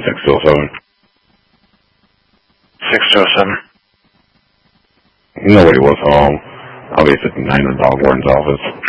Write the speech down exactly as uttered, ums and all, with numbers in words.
six two oh seven. six two oh seven. Nobody was home. I'll be fifty-nine in the dog warden's office.